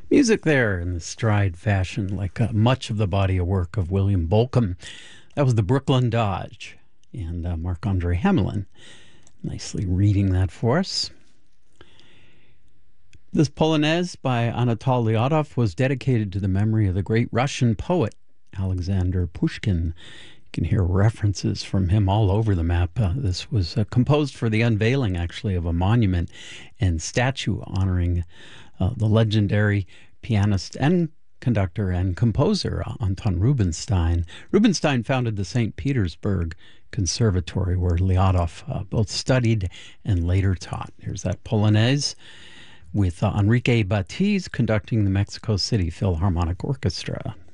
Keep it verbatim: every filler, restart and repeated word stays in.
Music there in the stride fashion, like uh, much of the body of work of William Bolcom. That was the Brooklyn Dodge and uh, Marc-Andre Hamelin. Nicely reading that for us. This Polonaise by Anatol Lyadov was dedicated to the memory of the great Russian poet Alexander Pushkin. You can hear references from him all over the map. Uh, this was uh, composed for the unveiling, actually, of a monument and statue honoring uh, the legendary pianist and conductor and composer uh, Anton Rubinstein. Rubinstein founded the Saint Petersburg Conservatory, where Lyadov uh, both studied and later taught. Here's that Polonaise with uh, Enrique Batiz conducting the Mexico City Philharmonic Orchestra.